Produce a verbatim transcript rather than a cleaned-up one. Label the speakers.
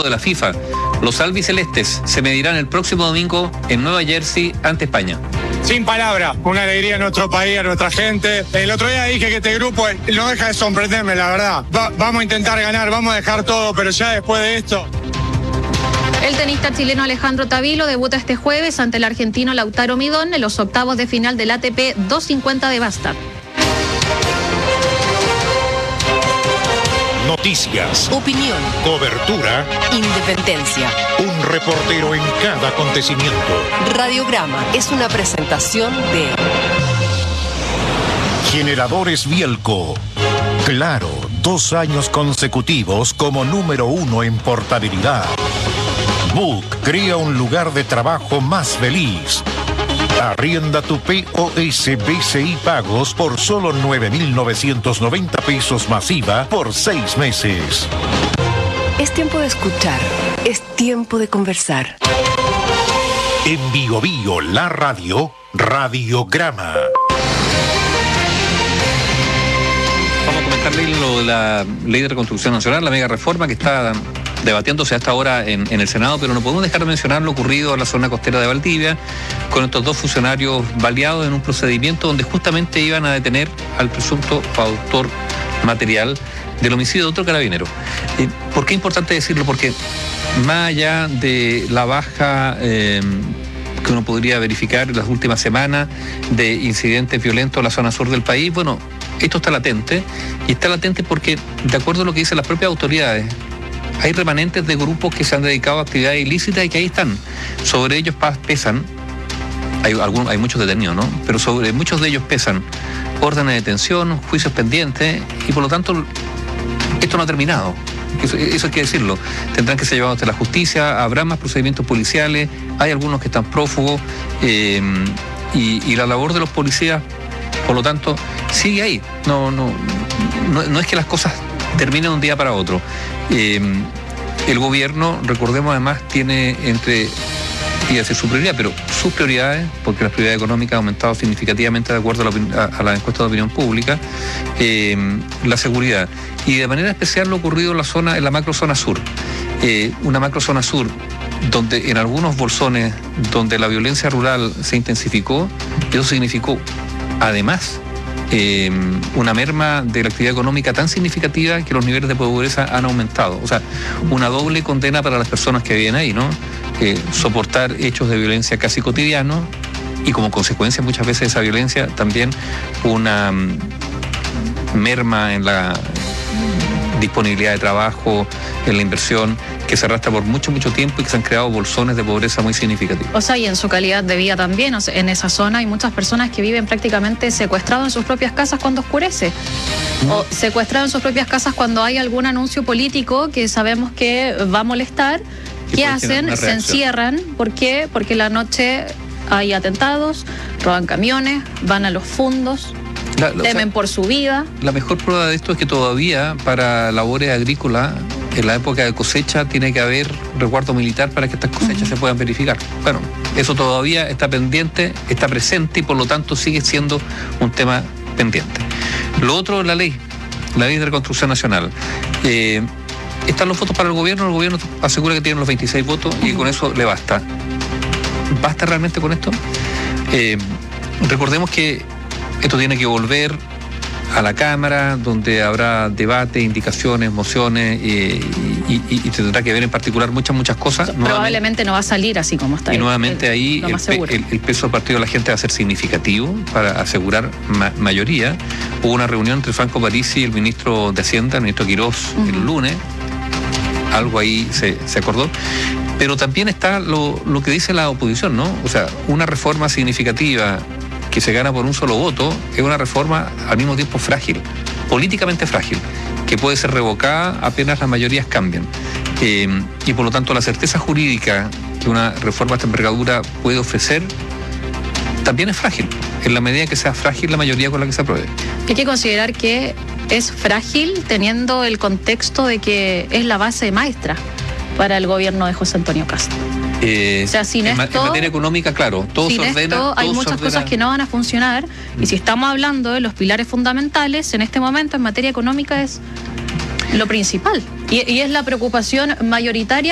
Speaker 1: de la FIFA. Los albicelestes se medirán el próximo domingo en Nueva Jersey ante España.
Speaker 2: Sin palabras, una alegría a nuestro país, a nuestra gente. El otro día dije que este grupo no deja de sorprenderme, la verdad. Va, vamos a intentar ganar, vamos a dejar todo, pero ya después de esto...
Speaker 3: El tenista chileno Alejandro Tavilo debuta este jueves ante el argentino Lautaro Midón en los octavos de final del A T P doscientos cincuenta de Bastad.
Speaker 4: Noticias,
Speaker 5: opinión,
Speaker 4: cobertura,
Speaker 5: independencia.
Speaker 4: Un reportero en cada acontecimiento.
Speaker 5: Radiograma es una presentación de
Speaker 4: Generadores Bielco. Claro, dos años consecutivos como número uno en portabilidad. Book crea un lugar de trabajo más feliz. Arrienda tu P O S B C I pagos por solo nueve mil novecientos noventa pesos masiva por seis meses.
Speaker 5: Es tiempo de escuchar, es tiempo de conversar.
Speaker 4: En Bio Bio, la radio, Radiograma.
Speaker 1: Vamos a comentarle lo de la Ley de Reconstrucción Nacional, la mega reforma que está debatiéndose hasta ahora en, en el Senado, pero no podemos dejar de mencionar lo ocurrido en la zona costera de Valdivia, con estos dos funcionarios baleados en un procedimiento donde justamente iban a detener al presunto autor material del homicidio de otro carabinero. Eh, ¿Por qué es importante decirlo? Porque más allá de la baja eh, que uno podría verificar en las últimas semanas de incidentes violentos en la zona sur del país, bueno, esto está latente, y está latente porque, de acuerdo a lo que dicen las propias autoridades, hay remanentes de grupos que se han dedicado a actividades ilícitas y que ahí están. Sobre ellos pesan, hay, algunos, hay muchos detenidos, ¿no? Pero sobre muchos de ellos pesan órdenes de detención, juicios pendientes, y por lo tanto, esto no ha terminado. Eso, eso hay que decirlo. Tendrán que ser llevados ante la justicia, habrá más procedimientos policiales, hay algunos que están prófugos, eh, y, y la labor de los policías, por lo tanto, sigue ahí. No, no, no, no es que las cosas terminen de un día para otro. Eh, el gobierno, recordemos además, tiene entre, iba a decir su prioridad, pero sus prioridades, porque las prioridades económicas han aumentado significativamente de acuerdo a la, a, a la encuesta de opinión pública, eh, la seguridad. Y de manera especial lo ocurrido en la zona, en la macrozona sur. Eh, una macrozona sur donde en algunos bolsones donde la violencia rural se intensificó, eso significó, además, Eh, una merma de la actividad económica tan significativa que los niveles de pobreza han aumentado. O sea, una doble condena para las personas que viven ahí, ¿no? Eh, soportar hechos de violencia casi cotidianos y como consecuencia muchas veces de esa violencia también una um, merma en la disponibilidad de trabajo, en la inversión, que se arrastra por mucho, mucho tiempo y que se han creado bolsones de pobreza muy significativos.
Speaker 3: O sea, y en su calidad de vida también, o sea, en esa zona hay muchas personas que viven prácticamente secuestrados en sus propias casas cuando oscurece, ¿Mm? o secuestrados en sus propias casas cuando hay algún anuncio político que sabemos que va a molestar. ¿Qué hacen? Se encierran. ¿Por qué? Porque la noche hay atentados, roban camiones, van a los fondos, la, la, temen o sea, por su vida.
Speaker 1: La mejor prueba de esto es que todavía para labores agrícolas, en la época de cosecha, tiene que haber resguardo militar para que estas cosechas uh-huh. se puedan verificar. Bueno, eso todavía está pendiente, está presente y por lo tanto sigue siendo un tema pendiente. Lo otro, la ley, la ley de reconstrucción nacional. Eh, están los votos para el gobierno, el gobierno asegura que tiene los veintiséis votos y uh-huh. con eso le basta. ¿Basta realmente con esto? Eh, recordemos que esto tiene que volver a la Cámara, donde habrá debate, indicaciones, mociones, eh, y, y, y tendrá que ver en particular muchas, muchas cosas.
Speaker 3: Probablemente no va a salir así como está.
Speaker 1: Y nuevamente el, ahí el, el, el peso del partido de la gente va a ser significativo para asegurar ma mayoría. Hubo una reunión entre Franco Parisi y el ministro de Hacienda, el ministro Quirós, uh-huh. el lunes. Algo ahí se, se acordó. Pero también está lo, lo que dice la oposición, ¿no? O sea, una reforma significativa que se gana por un solo voto es una reforma al mismo tiempo frágil, políticamente frágil, que puede ser revocada apenas las mayorías cambian. Eh, y por lo tanto la certeza jurídica que una reforma de esta envergadura puede ofrecer también es frágil, en la medida que sea frágil la mayoría con la que se apruebe.
Speaker 3: Hay que considerar que es frágil teniendo el contexto de que es la base maestra para el gobierno de José Antonio Kast.
Speaker 1: Eh,
Speaker 3: o sea, sin
Speaker 1: en,
Speaker 3: esto,
Speaker 1: en materia económica, claro, todo
Speaker 3: sin
Speaker 1: se ordena.
Speaker 3: Esto,
Speaker 1: todo
Speaker 3: hay
Speaker 1: se
Speaker 3: muchas
Speaker 1: ordena.
Speaker 3: cosas que no van a funcionar. Mm. Y si estamos hablando de los pilares fundamentales, en este momento en materia económica es lo principal. Y, y es la preocupación mayoritaria.